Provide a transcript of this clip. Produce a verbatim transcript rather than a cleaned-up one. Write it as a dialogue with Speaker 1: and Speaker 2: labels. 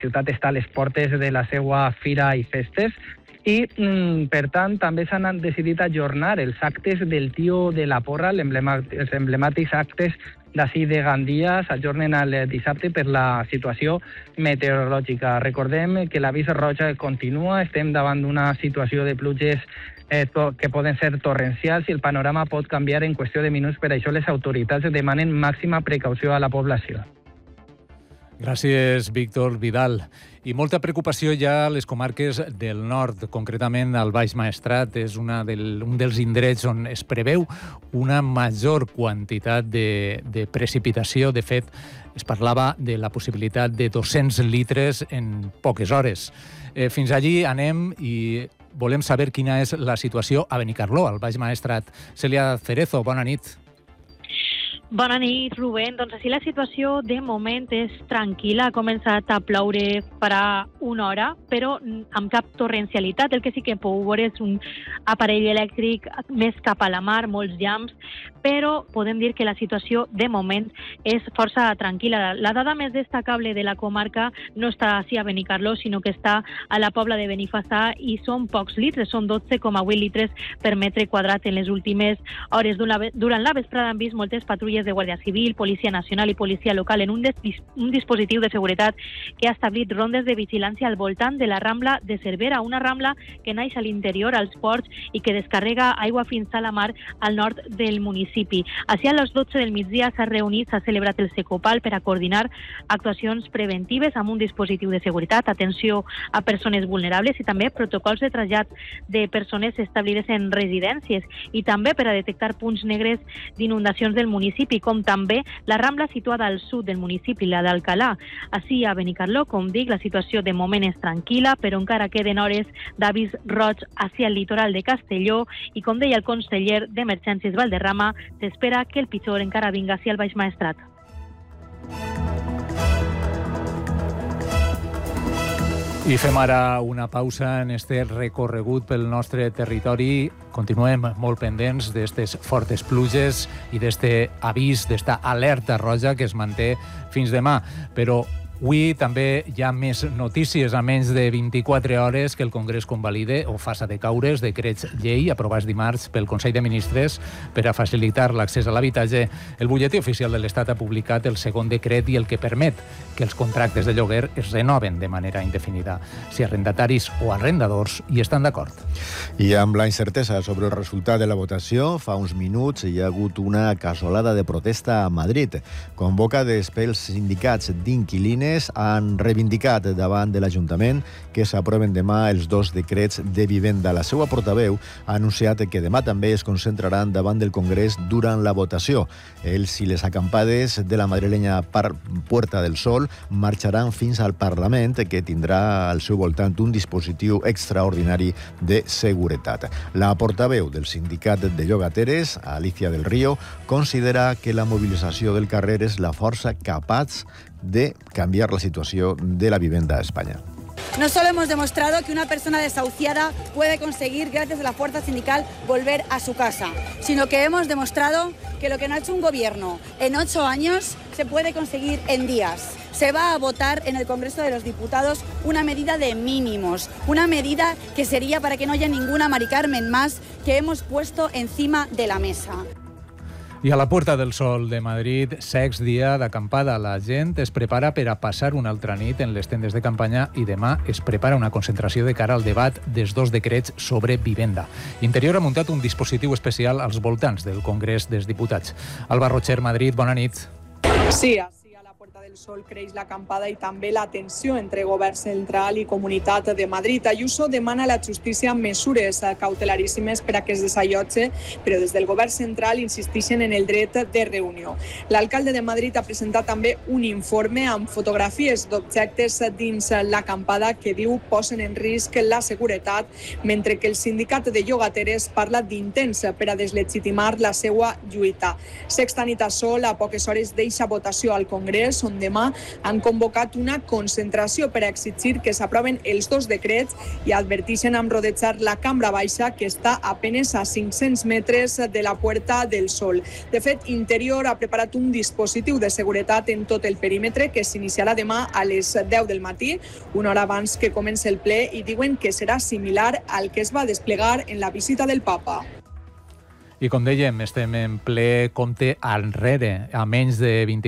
Speaker 1: ciutat està a les portes de la seva fira i festes i, mm, per tant, també s'han decidit ajornar els actes del Tio de la Porra, els emblemàtics actes d'ací de Gandia, s'ajornen al dissabte per la situació meteorològica. Recordem que l'avís roig continua, estem davant d'una situació de pluges eh, que poden ser torrencials i el panorama pot canviar en qüestió de minuts. Per això les autoritats demanen màxima precaució a la població.
Speaker 2: Gràcies, Víctor Vidal. I molta preocupació ja a les comarques del nord, concretament al Baix Maestrat. És una del, un dels indrets on es preveu una major quantitat de, de precipitació. De fet, es parlava de la possibilitat de dos-cents litres en poques hores. Eh, fins allí anem i volem saber quina és la situació a Benicarló, al Baix Maestrat. Cèlia Cerezo, bona nit.
Speaker 3: Bona nit, Rubén. Doncs així la situació de moment és tranquil·la. Ha començat a ploure farà una hora, però amb cap torrencialitat. El que sí que podeu veure és un aparell elèctric més cap a la mar, molts llamps, però podem dir que la situació de moment és força tranquil·la. La dada més destacable de la comarca no està així a Benicarló, sinó que està a la Pobla de Benifassà i són pocs litres, són dotze coma vuit litres per metre quadrat en les últimes hores. Durant la vesprada han vist moltes patrulles de Guàrdia Civil, Policia Nacional i Policia Local en un, dis un dispositiu de seguretat que ha establit rondes de vigilància al voltant de la Rambla de Cervera, una rambla que naix a l'interior, als ports, i que descarrega aigua fins a la mar al nord del municipi. Així a les dotze del migdia s'ha reunit, s'ha celebrat el Secopal per a coordinar actuacions preventives amb un dispositiu de seguretat, atenció a persones vulnerables i també protocols de trasllat de persones establides en residències i també per a detectar punts negres d'inundacions del municipi, com també la Rambla situada al sud del municipi, la d'Alcalà. Així a Benicarló, com dic, la situació de moment és tranquil·la, però encara queden hores d'avís roig hacia el litoral de Castelló i, com deia el conseller d'Emergències Valderrama, s'espera que el pitjor encara vinga hacia el Baix Maestrat.
Speaker 2: I fem ara una pausa en este recorregut pel nostre territori. Continuem molt pendents d'estes fortes pluges i d'este avís, d'esta alerta roja que es manté fins demà. Però avui també hi ha més notícies. A menys de vint-i-quatre hores que el Congrés convalide o faça decaure els decrets llei aprovats dimarts pel Consell de Ministres per a facilitar l'accés a l'habitatge. El butlletí oficial de l'Estat ha publicat el segon decret i el que permet que els contractes de lloguer es renoven de manera indefinida, si arrendataris o arrendadors hi estan d'acord.
Speaker 4: I amb la incertesa sobre el resultat de la votació, fa uns minuts hi ha hagut una casolada de protesta a Madrid. Convocades pels sindicats d'inquilines, han reivindicat davant de l'Ajuntament que s'aproven demà els dos decrets de vivenda. La seva portaveu ha anunciat que demà també es concentraran davant del Congrés durant la votació. Ells i les acampades de la madrilenya Puerta del Sol marxaran fins al Parlament, que tindrà al seu voltant un dispositiu extraordinari de seguretat. La portaveu del sindicat de llogateres, Alicia del Río, considera que la mobilització del carrer és la força capaç de cambiar la situación de la vivienda a España.
Speaker 5: No solo hemos demostrado que una persona desahuciada puede conseguir, gracias a la fuerza sindical, volver a su casa, sino que hemos demostrado que lo que no ha hecho un gobierno en ocho años se puede conseguir en días. Se va a votar en el Congreso de los Diputados una medida de mínimos, una medida que sería para que no haya ninguna Mari Carmen más que hemos puesto encima de la mesa.
Speaker 2: I a la Puerta del Sol de Madrid, sex dia d'acampada. La gent es prepara per a passar una altra nit en les tendes de campanya i demà es prepara una concentració de cara al debat dels dos decrets sobre vivenda. Interior ha muntat un dispositiu especial als voltants del Congrés dels Diputats. Alba Rocher, Madrid, bona nit.
Speaker 6: Sí, del Sol creix l'acampada i també la tensió entre govern central i Comunitat de Madrid. Ayuso demana a la justícia mesures cautelaríssimes per a que es desallotge, però des del govern central insisteixen en el dret de reunió. L'alcalde de Madrid ha presentat també un informe amb fotografies d'objectes dins l'acampada que diu posen en risc la seguretat, mentre que el sindicat de llogateres parla d'intents per a deslegitimar la seva lluita. Sexta nit a Sol, a poques hores deixa votació al Congrés, on on demà han convocat una concentració per a exigir que s'aproven els dos decrets i adverteixen amb rodejar la cambra baixa, que està a penes a cinc-cents metres de la Puerta del Sol. De fet, Interior ha preparat un dispositiu de seguretat en tot el perímetre que s'iniciarà demà a les deu del matí, una hora abans que comenci el ple, i diuen que serà similar al que es va desplegar en la visita del Papa.
Speaker 2: I com dèiem, estem en ple compte enrere. A menys de vint